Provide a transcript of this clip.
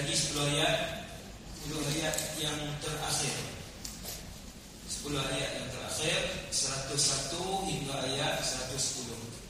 lagi 10 ayat yang terakhir. 10 ayat yang terakhir 101 hingga ayat 110.